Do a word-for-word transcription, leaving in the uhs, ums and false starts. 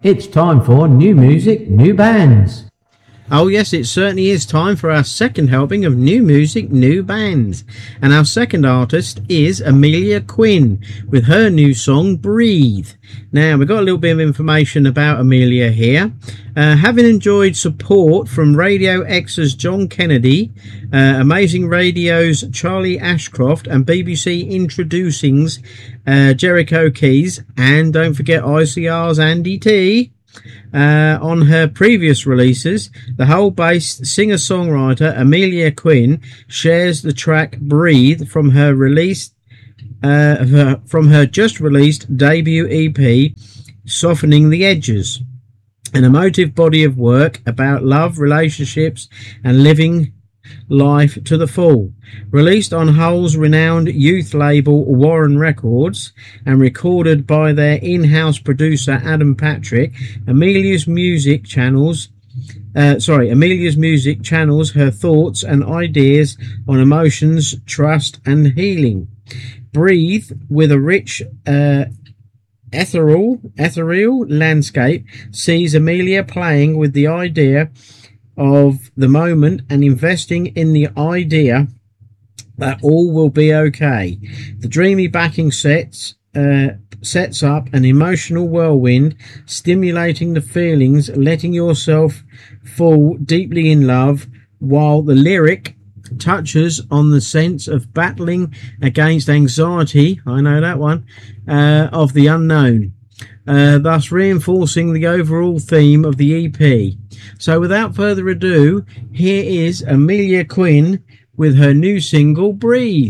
It's time for new music, new bands. Oh yes, it certainly is time for our second helping of new music, new bands. And our second artist is Amelia Quinn with her new song, Breathe. Now, we've got a little bit of information about Amelia here. Uh, having enjoyed support from Radio X's John Kennedy, uh, Amazing Radio's Charlie Ashcroft, and B B C Introducing's uh, Jericho Keys, and don't forget I C R's Andy T., Uh, on her previous releases, the Hull-based singer-songwriter Amelia Quinn shares the track "Breathe" from her release, uh, her, from her just-released debut E P, "Softening the Edges," an emotive body of work about love, relationships, and living life to the full. Released on Hull's renowned youth label Warren Records and recorded by their in-house producer Adam Patrick, Amelia's music channels uh, sorry Amelia's music channels her thoughts and ideas on emotions, trust, and healing. Breathe, with a rich uh, ethereal ethereal landscape, sees Amelia playing with the idea of the moment and investing in the idea that all will be okay. The dreamy backing sets uh, sets up an emotional whirlwind, stimulating the feelings, letting yourself fall deeply in love, while the lyric touches on the sense of battling against anxiety, I know that one, uh, of the unknown. Uh, thus reinforcing the overall theme of the E P. So without further ado, here is Amelia Quinn with her new single, Breathe.